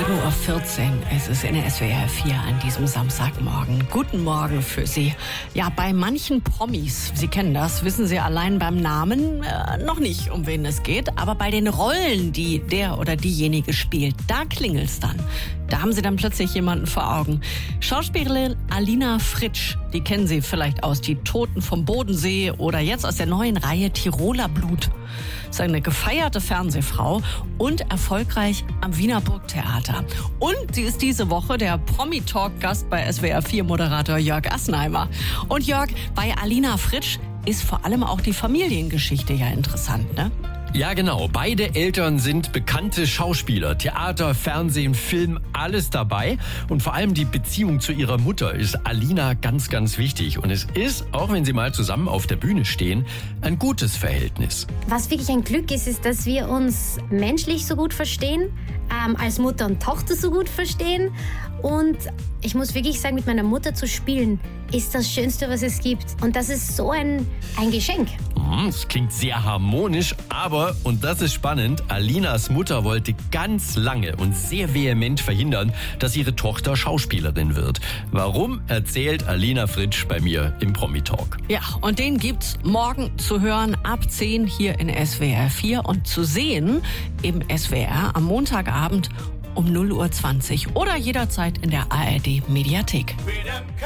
7:14 Uhr. Es ist in der SWR 4 an diesem Samstagmorgen. Guten Morgen für Sie. Ja, bei manchen Promis, Sie kennen das, wissen Sie allein beim Namen noch nicht, um wen es geht. Aber bei den Rollen, die der oder diejenige spielt, da klingelt's dann. Da haben Sie dann plötzlich jemanden vor Augen. Schauspielerin Alina Fritsch, die kennen Sie vielleicht aus Die Toten vom Bodensee oder jetzt aus der neuen Reihe Tiroler Blut. Ist eine gefeierte Fernsehfrau und erfolgreich am Wiener Burgtheater. Und sie ist diese Woche der Promi-Talk-Gast bei SWR 4-Moderator Jörg Assenheimer. Und Jörg, bei Alina Fritsch ist vor allem auch die Familiengeschichte ja interessant, ne? Ja, genau. Beide Eltern sind bekannte Schauspieler. Theater, Fernsehen, Film, alles dabei. Und vor allem die Beziehung zu ihrer Mutter ist Alina ganz, ganz wichtig. Und es ist, auch wenn sie mal zusammen auf der Bühne stehen, ein gutes Verhältnis. Was wirklich ein Glück ist, dass wir uns menschlich so gut verstehen, als Mutter und Tochter so gut verstehen. Und ich muss wirklich sagen, mit meiner Mutter zu spielen, ist das Schönste, was es gibt. Und das ist so ein Geschenk. Das klingt sehr harmonisch, aber, und das ist spannend, Alinas Mutter wollte ganz lange und sehr vehement verhindern, dass ihre Tochter Schauspielerin wird. Warum, erzählt Alina Fritsch bei mir im Promi-Talk. Ja, und den gibt's morgen zu hören ab 10 hier in SWR 4 und zu sehen im SWR am Montagabend um 0:20 Uhr oder jederzeit in der ARD Mediathek.